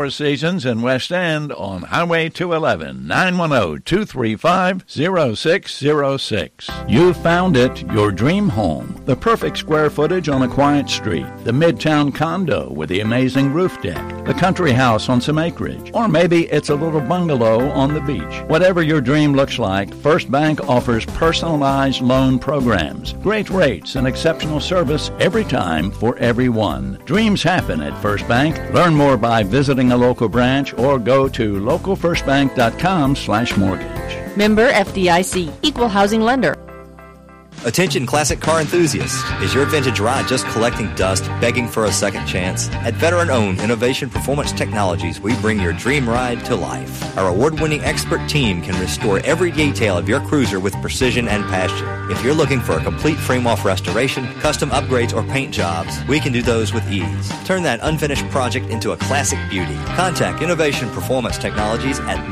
Four Seasons in West End on Highway 211, 910-235-0606. You found it, your dream home. The perfect square footage on a quiet street. The Midtown condo with the amazing roof deck. The country house on some acreage. Or maybe it's a little bungalow on the beach. Whatever your dream looks like, First Bank offers personalized loan programs. Great rates and exceptional service every time for everyone. Dreams happen at First Bank. Learn more by visiting a local branch or go to localfirstbank.com/mortgage. Member FDIC, Equal Housing Lender. Attention classic car enthusiasts. Is your vintage ride just collecting dust, begging for a second chance? At veteran-owned Innovation Performance Technologies, we bring your dream ride to life. Our award-winning expert team can restore every detail of your cruiser with precision and passion. If you're looking for a complete frame-off restoration, custom upgrades, or paint jobs, we can do those with ease. Turn that unfinished project into a classic beauty. Contact Innovation Performance Technologies at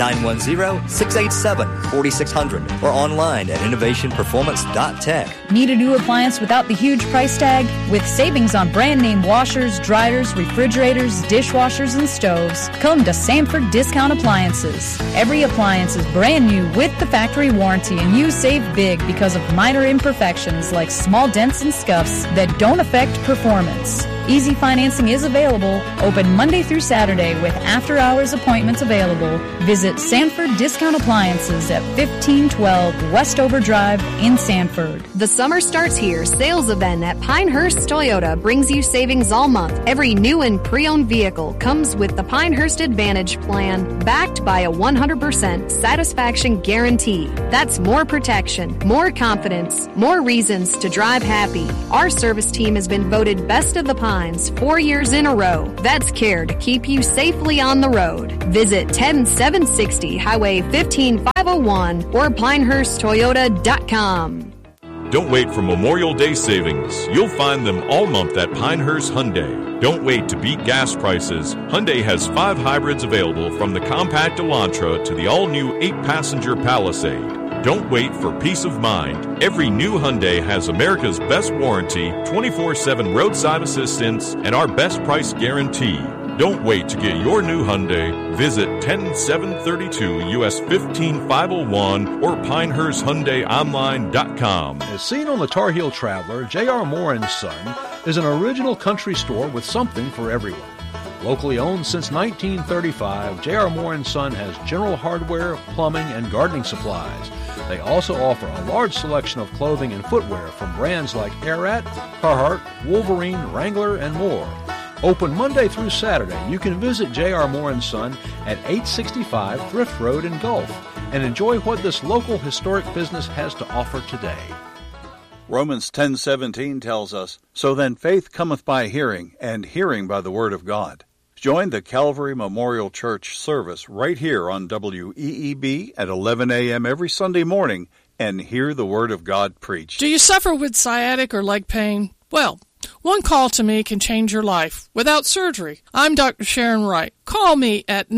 910-687-4600 or online at innovationperformance.tech. Need a new appliance without the huge price tag? With savings on brand name washers, dryers, refrigerators, dishwashers, and stoves, come to Sanford Discount Appliances. Every appliance is brand new with the factory warranty, and you save big because of minor imperfections like small dents and scuffs that don't affect performance. Easy financing is available, open Monday through Saturday with after-hours appointments available. Visit Sanford Discount Appliances at 1512 Westover Drive in Sanford. The summer starts here. Sales event at Pinehurst Toyota brings you savings all month. Every new and pre-owned vehicle comes with the Pinehurst Advantage Plan, backed by a 100% satisfaction guarantee. That's more protection, more confidence, more reasons to drive happy. Our service team has been voted Best of the Pines 4 years in a row. That's care to keep you safely on the road. Visit 10760 Highway 15501 or PinehurstToyota.com. Don't wait for Memorial Day savings. You'll find them all month at Pinehurst Hyundai. Don't wait to beat gas prices. Hyundai has 5 hybrids available, from the compact Elantra to the all-new 8-passenger Palisade. Don't wait for peace of mind. Every new Hyundai has America's best warranty, 24/7 roadside assistance, and our best price guarantee. Don't wait to get your new Hyundai. Visit 10732 US 15501 or PinehurstHyundaiOnline.com. As seen on the Tar Heel Traveler, J.R. Moore & Son is an original country store with something for everyone. Locally owned since 1935, J.R. Moore & Son has general hardware, plumbing, and gardening supplies. They also offer a large selection of clothing and footwear from brands like Arat, Carhartt, Wolverine, Wrangler, and more. Open Monday through Saturday, you can visit J.R. Moore & Son at 865 Thrift Road in Gulf and enjoy what this local historic business has to offer today. Romans 10:17 tells us, "So then faith cometh by hearing, and hearing by the word of God." Join the Calvary Memorial Church service right here on WEEB at 11 a.m. every Sunday morning and hear the Word of God preached. Do you suffer with sciatic or leg pain? Well, one call to me can change your life without surgery. I'm Dr. Sharon Wright. Call me at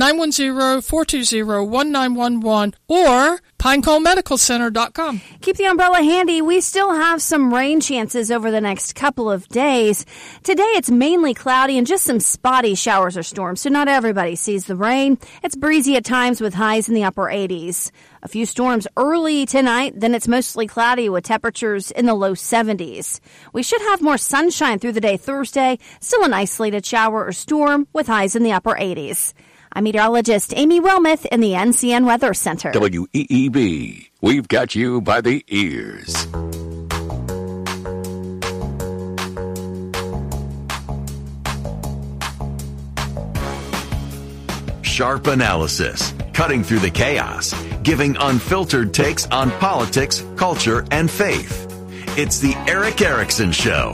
910-420-1911 or PineConeMedicalCenter.com. Keep the umbrella handy. We still have some rain chances over the next couple of days. Today it's mainly cloudy and just some spotty showers or storms, so not everybody sees the rain. It's breezy at times with highs in the upper 80s. A few storms early tonight, then it's mostly cloudy with temperatures in the low 70s. We should have more sunshine through the day Thursday, still an isolated shower or storm with highs in the upper 80s. I'm meteorologist Amy Wilmoth in the NCN Weather Center. WEEB, we've got you by the ears. Sharp analysis, cutting through the chaos, giving unfiltered takes on politics, culture, and faith. It's the Erick Erickson Show.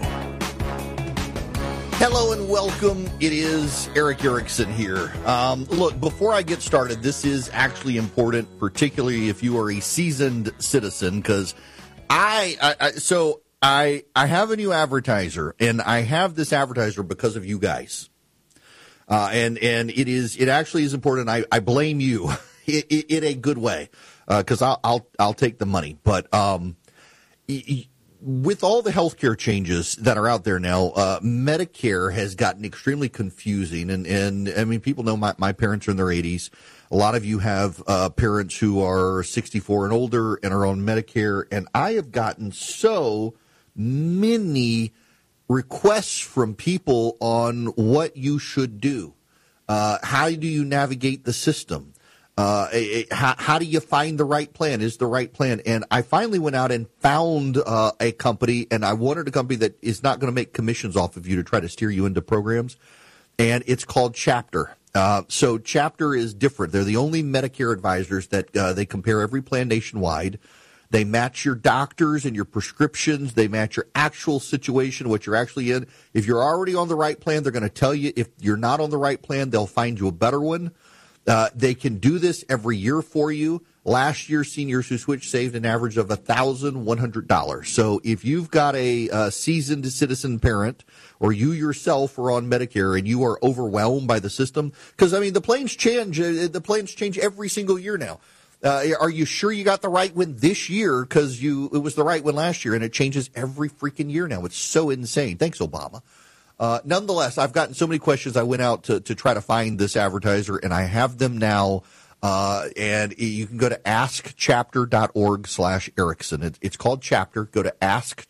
Hello and welcome. It is Erick Erickson here. Look, before I get started, this is actually important, particularly if you are a seasoned citizen, because I have a new advertiser, and I have this advertiser because of you guys. And it actually is important. I blame you in a good way, because I'll take the money. But with all the healthcare changes that are out there now, Medicare has gotten extremely confusing. And I mean, people know my parents are in their 80s. A lot of you have parents who are 64 and older and are on Medicare. And I have gotten so many requests from people on what you should do. How do you navigate the system? How do you find the right plan? Is the right plan? And I finally went out and found a company, and I wanted a company that is not going to make commissions off of you to try to steer you into programs. And it's called Chapter. So Chapter is different. They're the only Medicare advisors that they compare every plan nationwide. They match your doctors and your prescriptions. They match your actual situation, what you're actually in. If you're already on the right plan, they're going to tell you. If you're not on the right plan, they'll find you a better one. They can do this every year for you. Last year, seniors who switched saved an average of $1,100. So if you've got a seasoned citizen parent, or you yourself are on Medicare and you are overwhelmed by the system, because I mean the plans change. The plans change every single year now. Are you sure you got the right one this year? Because it was the right one last year, and it changes every freaking year now. It's so insane. Thanks, Obama. Nonetheless, I've gotten so many questions. I went out to try to find this advertiser, and I have them now. And you can go to askchapter.org/Erickson. It's called Chapter. Go to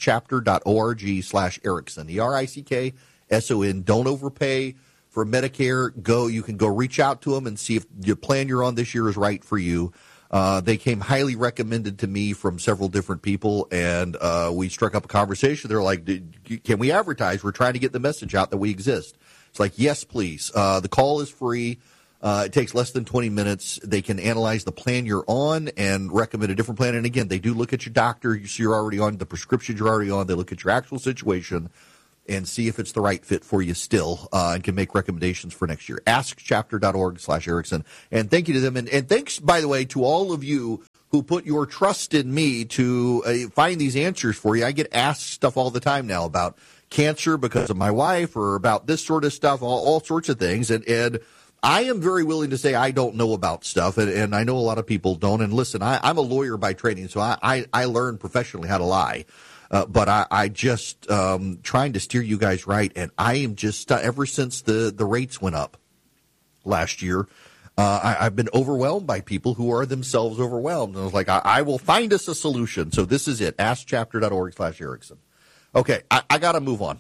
askchapter.org/Erickson. ERICKSON. Don't overpay for Medicare. You can go reach out to them and see if your plan you're on this year is right for you. They came highly recommended to me from several different people, and we struck up a conversation. They're like, can we advertise? We're trying to get the message out that we exist. It's like, yes, please. The call is free. It takes less than 20 minutes. They can analyze the plan you're on and recommend a different plan. And again, they do look at your doctor. You're already on the prescriptions you're already on. They look at your actual situation and see if it's the right fit for you still, and can make recommendations for next year. AskChapter.org/Erickson. And thank you to them. And thanks, by the way, to all of you who put your trust in me to find these answers for you. I get asked stuff all the time now about cancer because of my wife, or about this sort of stuff, all sorts of things. And I am very willing to say I don't know about stuff, and I know a lot of people don't. And listen, I'm a lawyer by training, so I learned professionally how to lie. But I just trying to steer you guys right, and I am just ever since the rates went up last year, I've been overwhelmed by people who are themselves overwhelmed. And I was like, I will find us a solution. So this is it, askchapter.org/Erickson. Okay, I got to move on.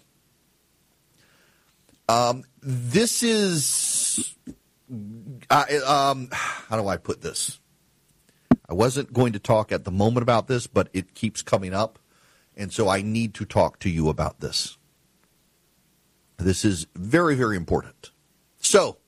This is, how do I put this? I wasn't going to talk at the moment about this, but it keeps coming up. And so I need to talk to you about this. This is very, very important. So,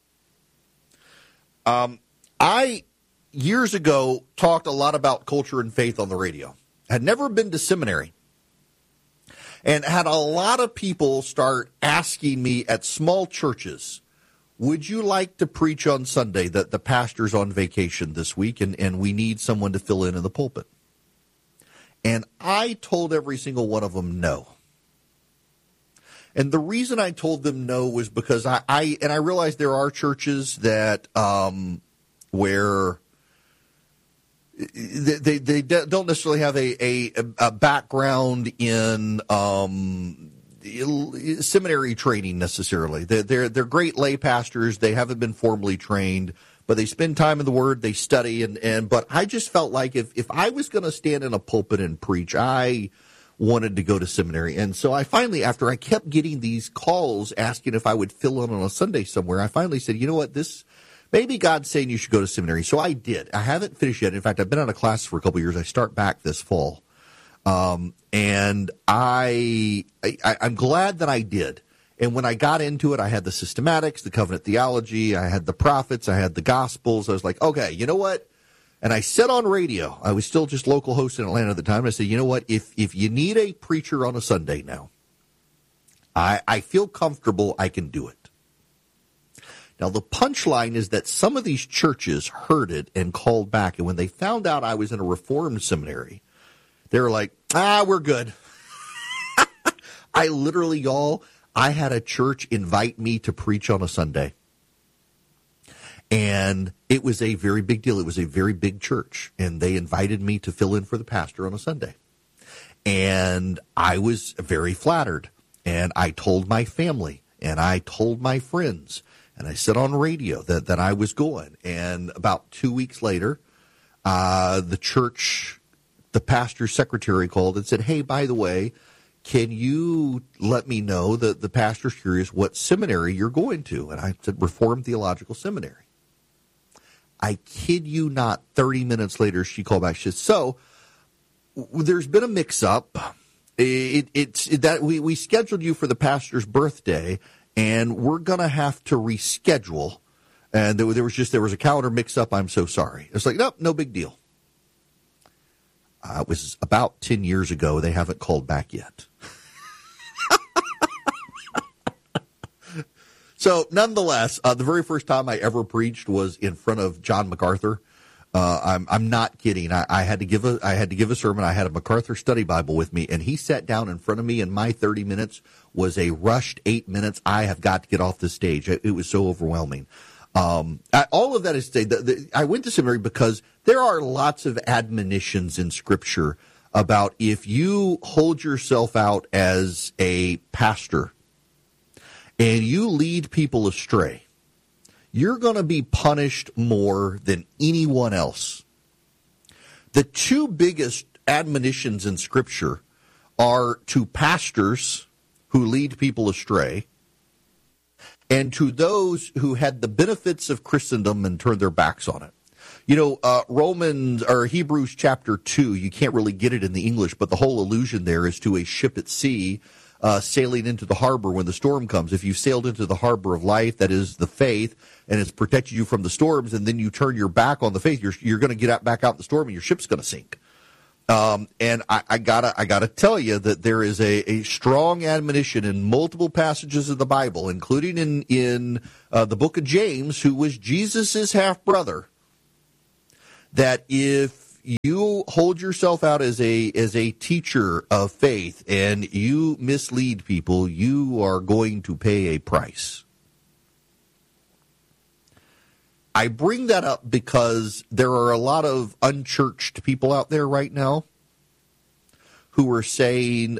I, years ago, talked a lot about culture and faith on the radio. Had never been to seminary. And had a lot of people start asking me at small churches, would you like to preach on Sunday? That the pastor's on vacation this week, and we need someone to fill in the pulpit. And I told every single one of them no. And the reason I told them no was because I realized there are churches that where they don't necessarily have a background in seminary training necessarily. They're great lay pastors. They haven't been formally trained, but they spend time in the Word, they study, but I just felt like if I was going to stand in a pulpit and preach, I wanted to go to seminary. And so I finally, after I kept getting these calls asking if I would fill in on a Sunday somewhere, I finally said, you know what, maybe God's saying you should go to seminary. So I did. I haven't finished yet. In fact, I've been out of class for a couple of years. I start back this fall. And I'm glad that I did. And when I got into it, I had the systematics, the covenant theology, I had the prophets, I had the gospels. I was like, okay, you know what? And I said on radio, I was still just local host in Atlanta at the time. I said, you know what? If you need a preacher on a Sunday now, I feel comfortable I can do it. Now, the punchline is that some of these churches heard it and called back. And when they found out I was in a Reformed seminary, they were like, we're good. I literally, y'all, I had a church invite me to preach on a Sunday. And it was a very big deal. It was a very big church. And they invited me to fill in for the pastor on a Sunday. And I was very flattered. And I told my family, and I told my friends, and I said on radio that I was going. And about 2 weeks later, the pastor's secretary called and said, hey, by the way, can you let me know that the pastor's curious what seminary you're going to? And I said, Reformed Theological Seminary. I kid you not, 30 minutes later, she called back. She said, so there's been a mix-up. It's that we scheduled you for the pastor's birthday, and we're going to have to reschedule. And there was a calendar mix-up. I'm so sorry. It's like, nope, no big deal. It was about 10 years ago. They haven't called back yet. So, nonetheless, the very first time I ever preached was in front of John MacArthur. I'm not kidding. I had to give a sermon. I had a MacArthur Study Bible with me, and he sat down in front of me, and my 30 minutes was a rushed 8 minutes. I have got to get off the stage. It was so overwhelming. All of that is to say, I went to seminary because there are lots of admonitions in Scripture about if you hold yourself out as a pastor and you lead people astray, you're going to be punished more than anyone else. The two biggest admonitions in Scripture are to pastors who lead people astray and to those who had the benefits of Christendom and turned their backs on it. You know, Hebrews chapter 2, you can't really get it in the English, but the whole allusion there is to a ship at sea sailing into the harbor when the storm comes. If you sailed into the harbor of life, that is the faith, and it's protected you from the storms, and then you turn your back on the faith, you're going to get back out in the storm, and your ship's going to sink. And I gotta tell you that there is a strong admonition in multiple passages of the Bible, including in the book of James, who was Jesus' half-brother, that if you hold yourself out as a teacher of faith and you mislead people, you are going to pay a price. I bring that up because there are a lot of unchurched people out there right now who are saying,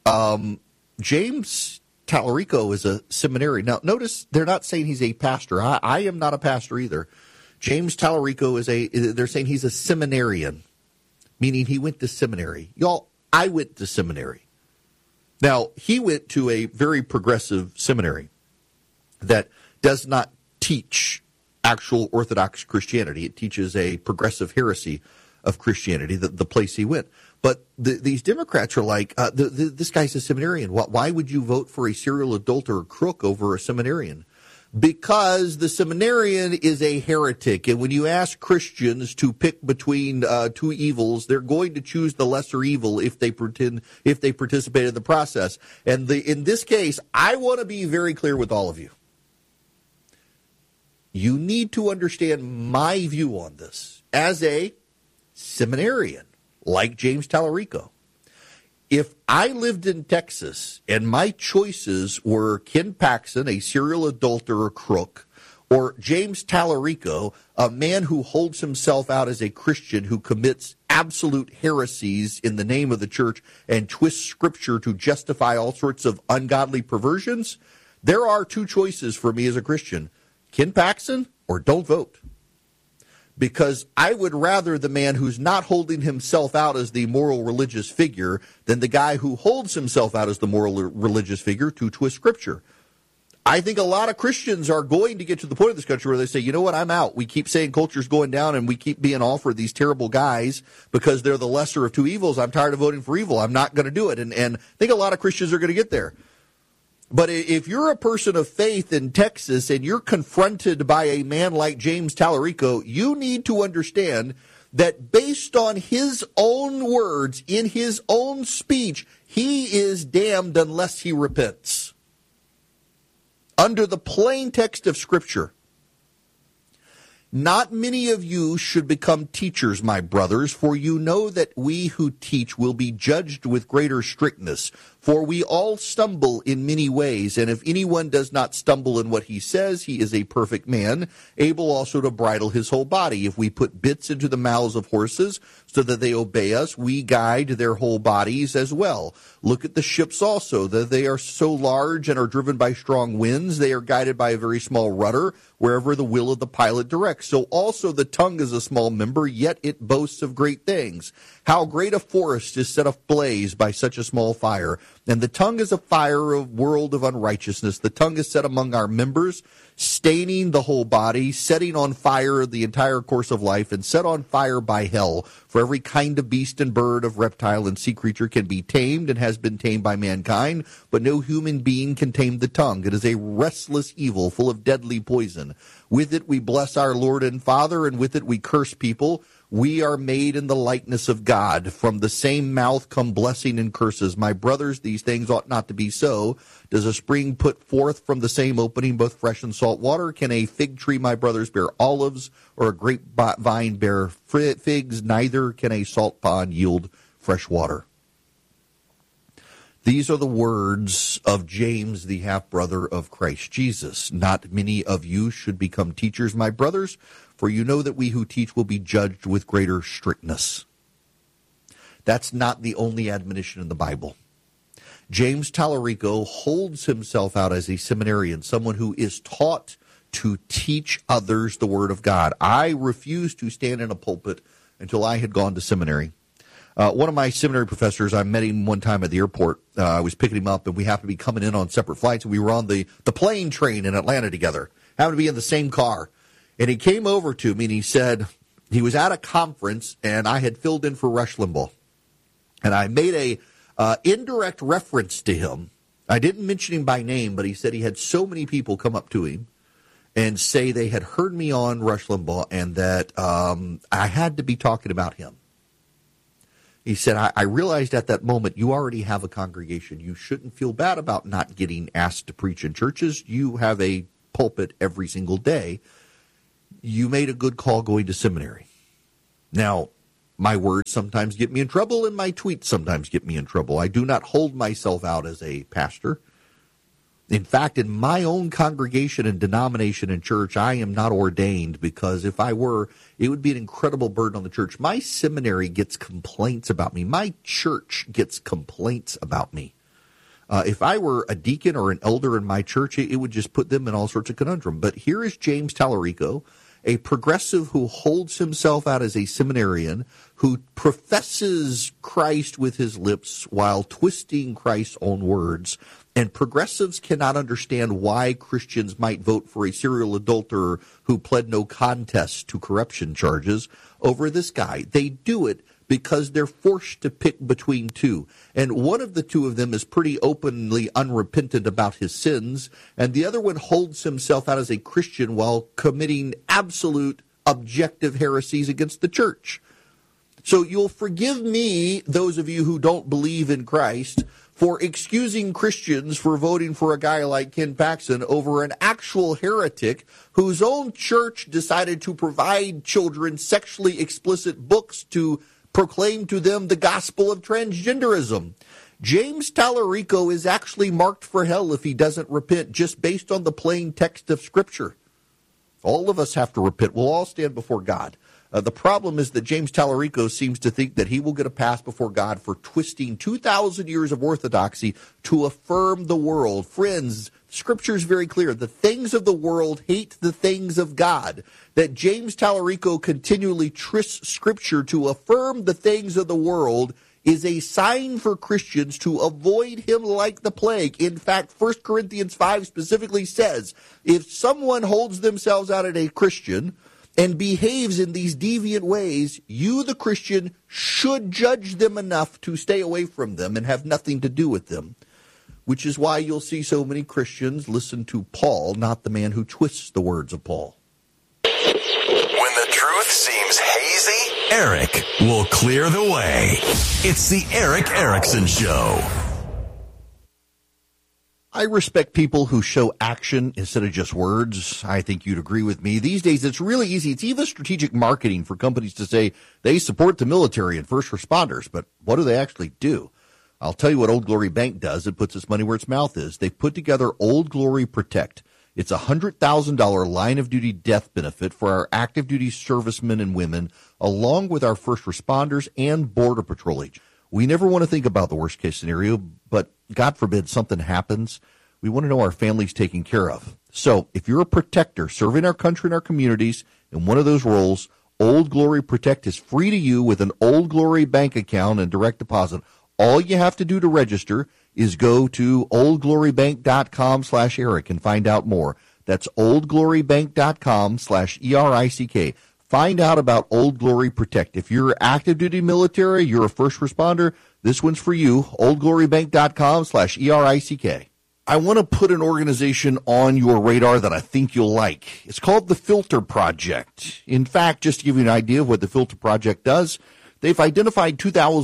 James Tallarico is a seminarian. Now, notice they're not saying he's a pastor. I am not a pastor either. James Tallarico they're saying he's a seminarian, meaning he went to seminary. Y'all, I went to seminary. Now, he went to a very progressive seminary that does not teach actual Orthodox Christianity. It teaches a progressive heresy of Christianity, the place he went. But these Democrats are like, this guy's a seminarian. Why would you vote for a serial adulterer or crook over a seminarian? Because the seminarian is a heretic, and when you ask Christians to pick between two evils, they're going to choose the lesser evil if they participate in the process. And in this case, I want to be very clear with all of you. You need to understand my view on this as a seminarian, like James Tallarico. If I lived in Texas and my choices were Ken Paxton, a serial adulterer crook, or James Tallarico, a man who holds himself out as a Christian who commits absolute heresies in the name of the church and twists Scripture to justify all sorts of ungodly perversions, there are two choices for me as a Christian: Ken Paxton or don't vote. Because I would rather the man who's not holding himself out as the moral religious figure than the guy who holds himself out as the moral religious figure to twist Scripture. I think a lot of Christians are going to get to the point of this country where they say, you know what, I'm out. We keep saying culture's going down and we keep being all for these terrible guys because they're the lesser of two evils. I'm tired of voting for evil. I'm not going to do it. And I think a lot of Christians are going to get there. But if you're a person of faith in Texas and you're confronted by a man like James Tallarico, you need to understand that based on his own words, in his own speech, he is damned unless he repents. Under the plain text of Scripture, not many of you should become teachers, my brothers, for you know that we who teach will be judged with greater strictness. For we all stumble in many ways, and if anyone does not stumble in what he says, he is a perfect man, able also to bridle his whole body. If we put bits into the mouths of horses so that they obey us, we guide their whole bodies as well. Look at the ships also, that they are so large and are driven by strong winds. They are guided by a very small rudder, wherever the will of the pilot directs. So also the tongue is a small member, yet it boasts of great things. How great a forest is set ablaze by such a small fire. And the tongue is a fire, a world of unrighteousness. The tongue is set among our members, staining the whole body, setting on fire the entire course of life, and set on fire by hell. For every kind of beast and bird, of reptile and sea creature can be tamed and has been tamed by mankind, but no human being can tame the tongue. It is a restless evil, full of deadly poison. With it we bless our Lord and Father, and with it we curse people. We are made in the likeness of God. From the same mouth come blessing and curses. My brothers, these things ought not to be so. Does a spring put forth from the same opening both fresh and salt water? Can a fig tree, my brothers, bear olives, or a grapevine bear figs? Neither can a salt pond yield fresh water. These are the words of James, the half-brother of Christ Jesus. Not many of you should become teachers, my brothers, for you know that we who teach will be judged with greater strictness. That's not the only admonition in the Bible. James Tallarico holds himself out as a seminarian, someone who is taught to teach others the Word of God. I refused to stand in a pulpit until I had gone to seminary. One of my seminary professors, I met him one time at the airport. I was picking him up, and we happened to be coming in on separate flights, and we were on the plane train in Atlanta together, happened to be in the same car. And he came over to me, and he said he was at a conference, and I had filled in for Rush Limbaugh. And I made a indirect reference to him. I didn't mention him by name, but he said he had so many people come up to him and say they had heard me on Rush Limbaugh and that I had to be talking about him. He said, I realized at that moment you already have a congregation. You shouldn't feel bad about not getting asked to preach in churches. You have a pulpit every single day. You made a good call going to seminary. Now, my words sometimes get me in trouble, and my tweets sometimes get me in trouble. I do not hold myself out as a pastor. In fact, in my own congregation and denomination and church, I am not ordained, because if I were, it would be an incredible burden on the church. My seminary gets complaints about me. My church gets complaints about me. If I were a deacon or an elder in my church, it would just put them in all sorts of conundrum. But here is James Tallarico, a progressive who holds himself out as a seminarian, who professes Christ with his lips while twisting Christ's own words. And progressives cannot understand why Christians might vote for a serial adulterer who pled no contest to corruption charges over this guy. They do it because they're forced to pick between two. And one of the two of them is pretty openly unrepentant about his sins, and the other one holds himself out as a Christian while committing absolute objective heresies against the church. So you'll forgive me, those of you who don't believe in Christ, for excusing Christians for voting for a guy like Ken Paxton over an actual heretic whose own church decided to provide children sexually explicit books to proclaim to them the gospel of transgenderism. James Tallarico is actually marked for hell if he doesn't repent, just based on the plain text of Scripture. All of us have to repent. We'll all stand before God. The problem is that James Tallarico seems to think that he will get a pass before God for twisting 2,000 years of orthodoxy to affirm the world. Friends, Scripture is very clear. The things of the world hate the things of God. That James Tallarico continually twists Scripture to affirm the things of the world is a sign for Christians to avoid him like the plague. In fact, 1 Corinthians 5 specifically says, if someone holds themselves out as a Christian and behaves in these deviant ways, you, the Christian, should judge them enough to stay away from them and have nothing to do with them. Which is why you'll see so many Christians listen to Paul, not the man who twists the words of Paul. When the truth seems hazy, Eric will clear the way. It's the Eric Erickson Show. I respect people who show action instead of just words. I think you'd agree with me. These days, it's really easy. It's even strategic marketing for companies to say they support the military and first responders, but what do they actually do? I'll tell you what Old Glory Bank does. It puts its money where its mouth is. They've put together Old Glory Protect. It's a $100,000 line-of-duty death benefit for our active-duty servicemen and women, along with our first responders and Border Patrol agents. We never want to think about the worst-case scenario, but God forbid something happens. We want to know our family's taken care of. So if you're a protector serving our country and our communities in one of those roles, Old Glory Protect is free to you with an Old Glory bank account and direct deposit. All you have to do to register is go to oldglorybank.com/Eric and find out more. That's oldglorybank.com/ERICK. Find out about Old Glory Protect. If you're active duty military, you're a first responder, this one's for you. oldglorybank.com/ERICK. I want to put an organization on your radar that I think you'll like. It's called the Filter Project. In fact, just to give you an idea of what the Filter Project does, they've identified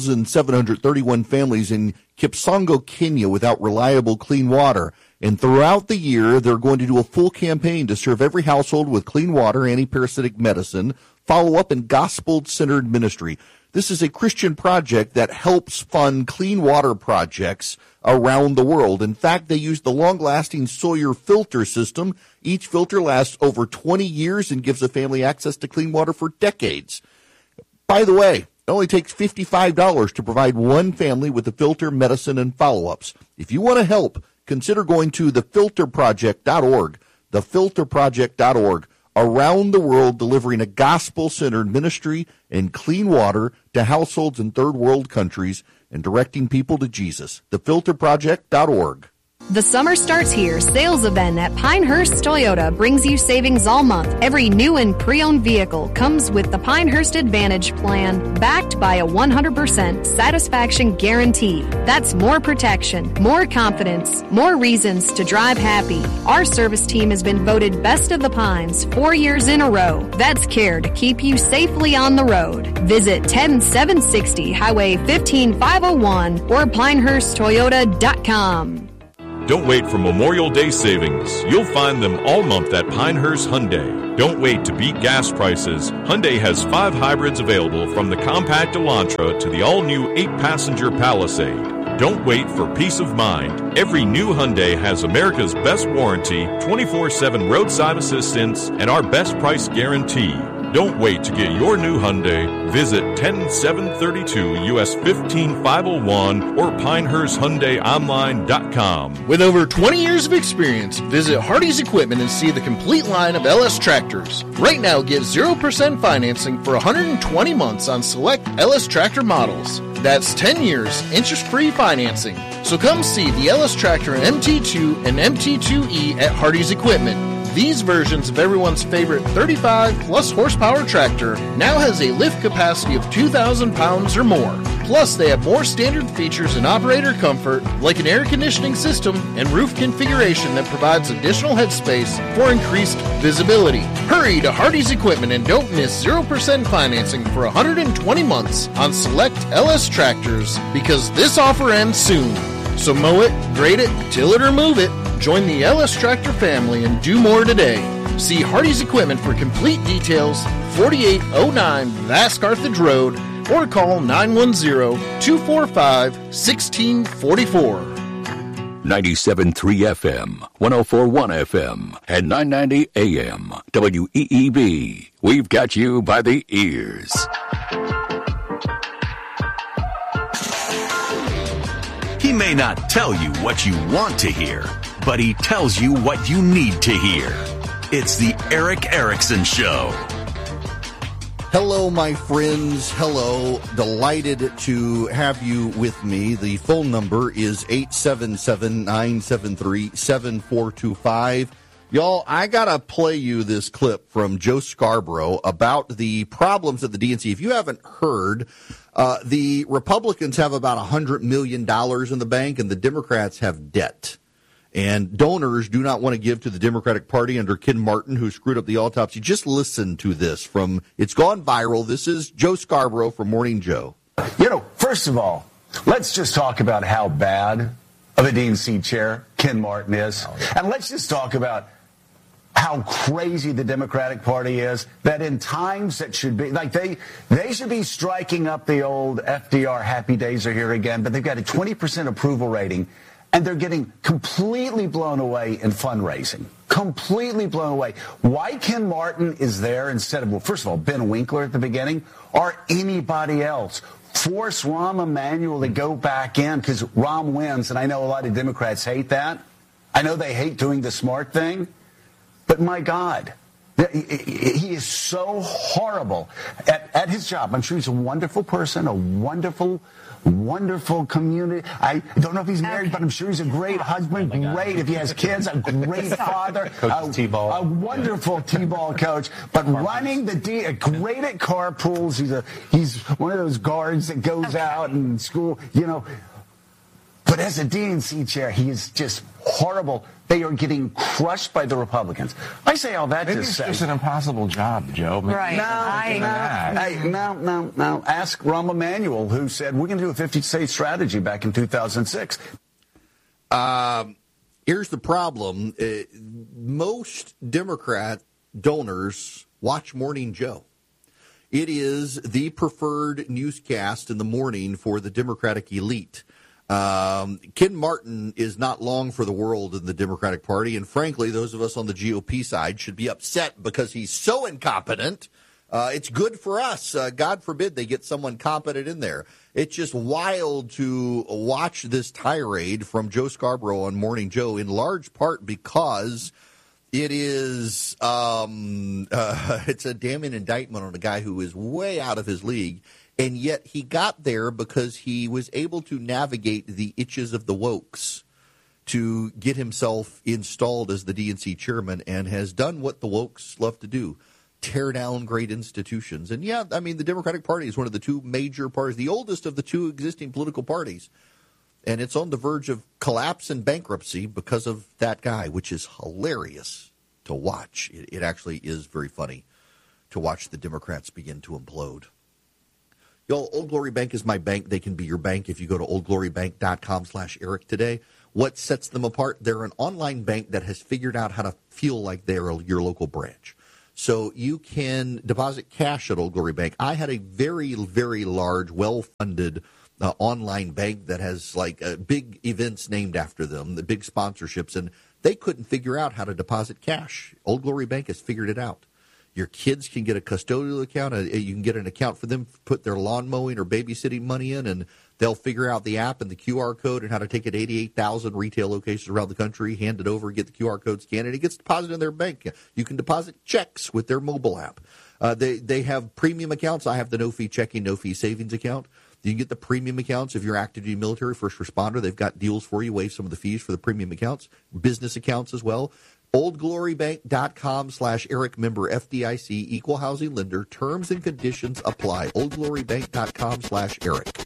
2,731 families in Kipsongo, Kenya without reliable clean water. And throughout the year, they're going to do a full campaign to serve every household with clean water, anti-parasitic medicine, follow-up, and gospel-centered ministry. This is a Christian project that helps fund clean water projects around the world. In fact, they use the long-lasting Sawyer filter system. Each filter lasts over 20 years and gives a family access to clean water for decades. By the way, it only takes $55 to provide one family with the filter, medicine, and follow-ups. If you want to help, consider going to thefilterproject.org, thefilterproject.org, around the world delivering a gospel-centered ministry and clean water to households in third world countries and directing people to Jesus. Thefilterproject.org. The summer starts here. Sales event at Pinehurst Toyota brings you savings all month. Every new and pre-owned vehicle comes with the Pinehurst Advantage Plan, backed by a 100% satisfaction guarantee. That's more protection, more confidence, more reasons to drive happy. Our service team has been voted Best of the Pines 4 years in a row. That's care to keep you safely on the road. Visit 10760 Highway 15501 or PinehurstToyota.com. Don't wait for Memorial Day savings. You'll find them all month at Pinehurst Hyundai. Don't wait to beat gas prices. Hyundai has 5 hybrids available, from the compact Elantra to the all-new 8-passenger Palisade. Don't wait for peace of mind. Every new Hyundai has America's best warranty, 24/7 roadside assistance, and our best price guarantee. Don't wait to get your new Hyundai. Visit 10732 US 15501 or PinehurstHyundaiOnline.com. With over 20 years of experience, visit Hardy's Equipment and see the complete line of LS tractors. Right now, get 0% financing for 120 months on select LS tractor models. That's 10 years interest-free financing. So come see the LS Tractor MT2 and MT2E at Hardy's Equipment. These versions of everyone's favorite 35-plus horsepower tractor now has a lift capacity of 2,000 pounds or more. Plus, they have more standard features and operator comfort, like an air conditioning system and roof configuration that provides additional headspace for increased visibility. Hurry to Hardy's Equipment and don't miss 0% financing for 120 months on select LS tractors, because this offer ends soon. So mow it, grade it, till it or move it. Join the LS Tractor family and do more today. See Hardy's Equipment for complete details, 4809 Vask Carthage Road, or call 910-245-1644. 97.3 FM, 104.1 FM, and 990 AM. WEEB. We've got you by the ears. He may not tell you what you want to hear, but he tells you what you need to hear. It's the Eric Erickson Show. Hello, my friends. Hello. Delighted to have you with me. The phone number is 877-973-7425. Y'all, I got to play you this clip from Joe Scarborough about the problems at the DNC. If you haven't heard, the Republicans have about $100 million in the bank, and the Democrats have debt. And donors do not want to give to the Democratic Party under Ken Martin, who screwed up the autopsy. Just listen to this from, it's gone viral. This is Joe Scarborough from Morning Joe. You know, first of all, let's just talk about how bad of a DNC chair Ken Martin is. And let's just talk about how crazy the Democratic Party is, that in times that should be, like they should be striking up the old FDR happy days are here again, but they've got a 20% approval rating, and they're getting completely blown away in fundraising. Completely blown away. Why Ken Martin is there instead of, well, first of all, Ben Winkler at the beginning, or anybody else. Force Rahm Emanuel to go back in because Rahm wins, and I know a lot of Democrats hate that. I know they hate doing the smart thing. But my God, he is so horrible at his job. I'm sure he's a wonderful person, a wonderful community. I don't know if he's married, but I'm sure he's a great husband, great if he has kids, a great father, a wonderful T-ball coach. But running great at carpools. He's one of those guards that goes out in school, you know. But as a DNC chair, he is just horrible. They are getting crushed by the Republicans. I say all that to say. It's just an impossible job, Joe. Right. Now, ask Rahm Emanuel, who said, we're going to do a 50-state strategy back in 2006. Here's the problem. Most Democrat donors watch Morning Joe. It is the preferred newscast in the morning for the Democratic elite. Ken Martin is not long for the world in the Democratic Party, and frankly, those of us on the GOP side should be upset because he's so incompetent. It's good for us. God forbid they get someone competent in there. It's just wild to watch this tirade from Joe Scarborough on Morning Joe, in large part because it is it's a damning indictment on a guy who is way out of his league. And yet he got there because he was able to navigate the itches of the wokes to get himself installed as the DNC chairman, and has done what the wokes love to do, tear down great institutions. And, yeah, I mean, the Democratic Party is one of the two major parties, the oldest of the two existing political parties. And it's on the verge of collapse and bankruptcy because of that guy, which is hilarious to watch. It actually is very funny to watch the Democrats begin to implode. Yo, Old Glory Bank is my bank. They can be your bank if you go to oldglorybank.com/Eric today. What sets them apart? They're an online bank that has figured out how to feel like they're your local branch. So you can deposit cash at Old Glory Bank. I had a very, very large, well-funded online bank that has like big events named after them, the big sponsorships, and they couldn't figure out how to deposit cash. Old Glory Bank has figured it out. Your kids can get a custodial account. You can get an account for them, put their lawn mowing or babysitting money in, and they'll figure out the app and the QR code and how to take it 88,000 retail locations around the country, hand it over, get the QR code scanned, and it gets deposited in their bank. You can deposit checks with their mobile app. They have premium accounts. I have the no-fee checking, no-fee savings account. You can get the premium accounts if you're active duty military, first responder. They've got deals for you, waive some of the fees for the premium accounts, business accounts as well. OldGloryBank.com/Eric, member FDIC, equal housing lender. Terms and conditions apply. OldGloryBank.com/Eric.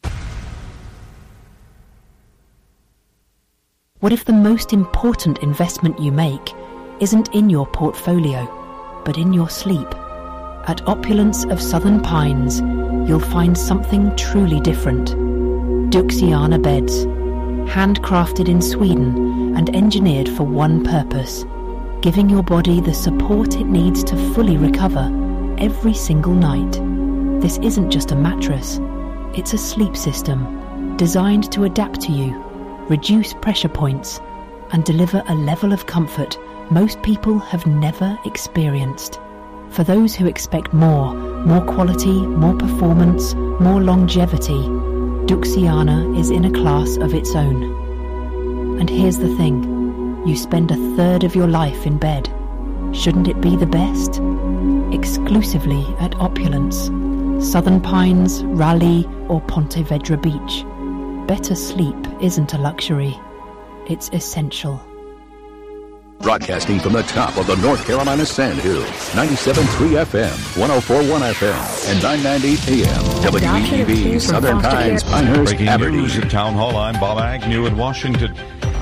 What if the most important investment you make isn't in your portfolio, but in your sleep? At Opulence of Southern Pines, you'll find something truly different. Duxiana beds, handcrafted in Sweden and engineered for one purpose, giving your body the support it needs to fully recover every single night. This isn't just a mattress, it's a sleep system designed to adapt to you, reduce pressure points, and deliver a level of comfort most people have never experienced. For those who expect more quality, more performance, more longevity, Duxiana is in a class of its own. And here's the thing, you spend a third of your life in bed. Shouldn't it be the best? Exclusively at Opulence, Southern Pines, Raleigh, or Ponte Vedra Beach. Better sleep isn't a luxury, it's essential. Broadcasting from the top of the North Carolina Sandhills, 97.3 FM, 104.1 FM, and 990 AM. WEEB, Southern Pines, Pinehurst, Breaking Aberdeen. news at Town Hall. I'm Bob Agnew in Washington.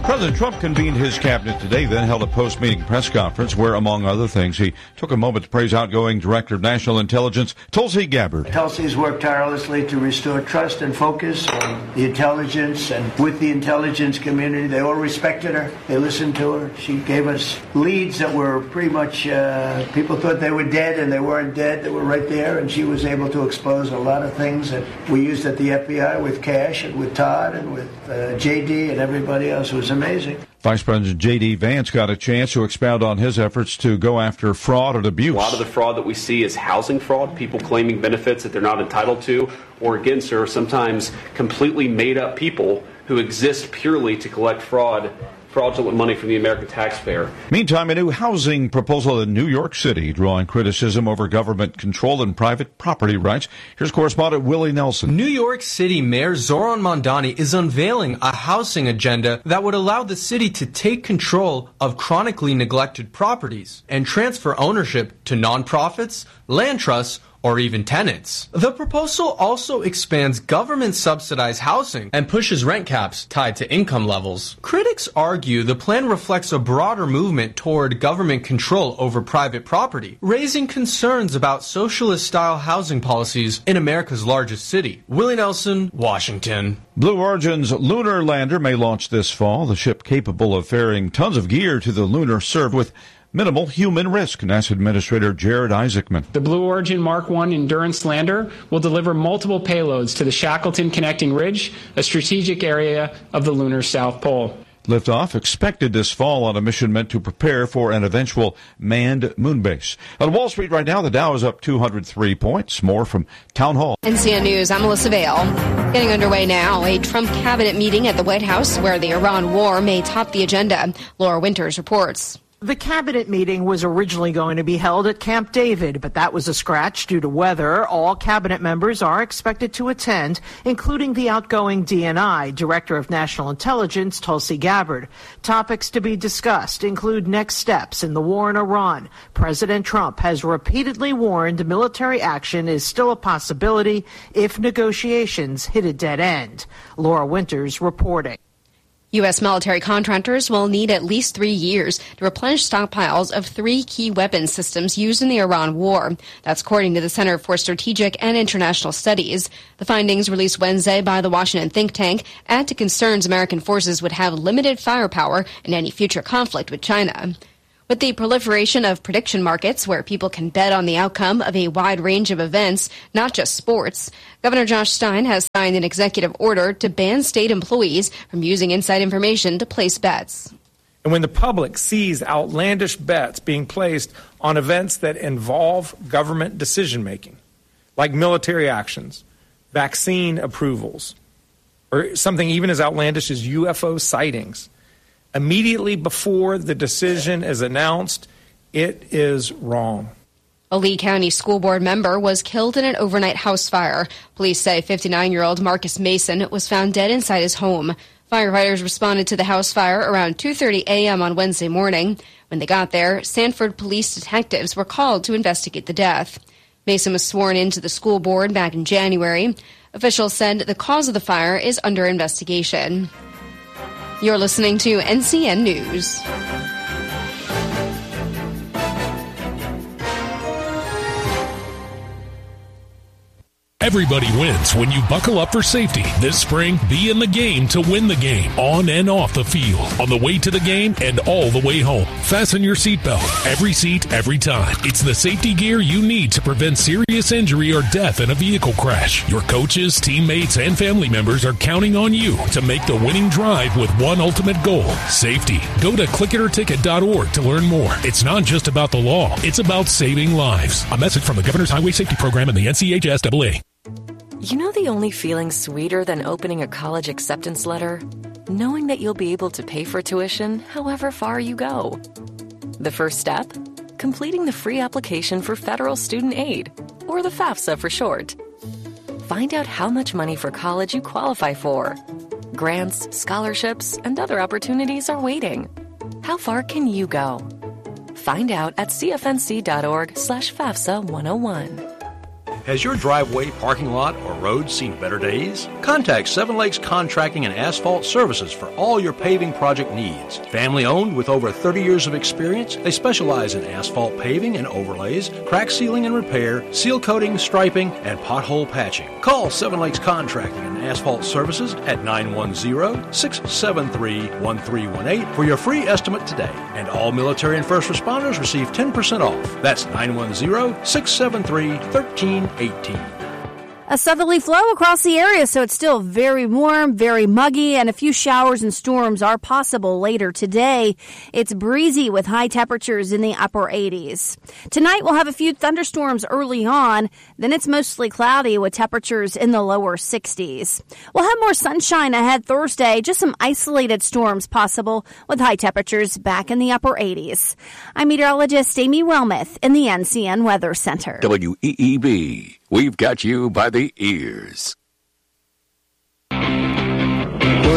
President Trump convened his cabinet today, then held a post-meeting press conference where, among other things, he took a moment to praise outgoing Director of National Intelligence, Tulsi Gabbard. Tulsi's worked tirelessly to restore trust and focus on the intelligence, and with the intelligence community, they all respected her. They listened to her. She gave us leads that were pretty much, people thought they were dead, and they weren't dead. They were right there, and she was able to expose a lot of things that we used at the FBI with Cash and with Todd and with J.D. and everybody else. It was amazing. Vice President J.D. Vance got a chance to expound on his efforts to go after fraud and abuse. A lot of the fraud that we see is housing fraud, people claiming benefits that they're not entitled to, or again, sir, sometimes completely made up people who exist purely to collect fraudulent money from the American taxpayer. Meantime, a new housing proposal in New York City drawing criticism over government control and private property rights. Here's correspondent Willie Nelson. New York City Mayor Zoran Mondani is unveiling a housing agenda that would allow the city to take control of chronically neglected properties and transfer ownership to nonprofits, land trusts, or even tenants. The proposal also expands government-subsidized housing and pushes rent caps tied to income levels. Critics argue the plan reflects a broader movement toward government control over private property, raising concerns about socialist-style housing policies in America's largest city. Willie Nelson, Washington. Blue Origin's lunar lander may launch this fall. The ship capable of ferrying tons of gear to the lunar served with minimal human risk. NASA Administrator Jared Isaacman. The Blue Origin Mark I Endurance lander will deliver multiple payloads to the Shackleton Connecting Ridge, a strategic area of the lunar South Pole. Liftoff expected this fall on a mission meant to prepare for an eventual manned moon base. On Wall Street right now, the Dow is up 203 points. More from Town Hall. NCN News, I'm Melissa Vale. Getting underway now, a Trump cabinet meeting at the White House where the Iran war may top the agenda. Laura Winters reports. The cabinet meeting was originally going to be held at Camp David, but that was a scratch due to weather. All cabinet members are expected to attend, including the outgoing DNI, Director of National Intelligence, Tulsi Gabbard. Topics to be discussed include next steps in the war in Iran. President Trump has repeatedly warned military action is still a possibility if negotiations hit a dead end. Laura Winters reporting. U.S. military contractors will need at least 3 years to replenish stockpiles of 3 key weapons systems used in the Iran war. That's according to the Center for Strategic and International Studies. The findings released Wednesday by the Washington think tank add to concerns American forces would have limited firepower in any future conflict with China. With the proliferation of prediction markets where people can bet on the outcome of a wide range of events, not just sports, Governor Josh Stein has signed an executive order to ban state employees from using inside information to place bets. And when the public sees outlandish bets being placed on events that involve government decision-making, like military actions, vaccine approvals, or something even as outlandish as UFO sightings, immediately before the decision is announced, it is wrong. A Lee County School Board member was killed in an overnight house fire. Police say 59-year-old Marcus Mason was found dead inside his home. Firefighters responded to the house fire around 2:30 a.m. on Wednesday morning. When they got there, Sanford police detectives were called to investigate the death. Mason was sworn into the school board back in January. Officials said the cause of the fire is under investigation. You're listening to NCN News. Everybody wins when you buckle up for safety. This spring, be in the game to win the game, on and off the field, on the way to the game and all the way home. Fasten your seatbelt. Every seat, every time. It's the safety gear you need to prevent serious injury or death in a vehicle crash. Your coaches, teammates, and family members are counting on you to make the winning drive with one ultimate goal: safety. Go to clickitorticket.org to learn more. It's not just about the law. It's about saving lives. A message from the Governor's Highway Safety Program and the NCHSAA. You know the only feeling sweeter than opening a college acceptance letter? Knowing that you'll be able to pay for tuition however far you go. The first step? Completing the free application for federal student aid, or the FAFSA for short. Find out how much money for college you qualify for. Grants, scholarships, and other opportunities are waiting. How far can you go? Find out at cfnc.org/FAFSA 101. Has your driveway, parking lot, or road seen better days? Contact Seven Lakes Contracting and Asphalt Services for all your paving project needs. Family owned with over 30 years of experience, they specialize in asphalt paving and overlays, crack sealing and repair, seal coating, striping, and pothole patching. Call Seven Lakes Contracting and Asphalt Services at 910-673-1318 for your free estimate today. And all military and first responders receive 10% off. That's 910-673-1318. A southerly flow across the area, so it's still very warm, very muggy, and a few showers and storms are possible later today. It's breezy with high temperatures in the upper 80s. Tonight we'll have a few thunderstorms early on, then it's mostly cloudy with temperatures in the lower 60s. We'll have more sunshine ahead Thursday, just some isolated storms possible with high temperatures back in the upper 80s. I'm meteorologist Amy Wilmoth in the NCN Weather Center. WEEB. We've got you by the ears. 3, 2,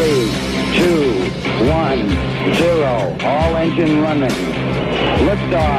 1, 0. All engine running. Liftoff.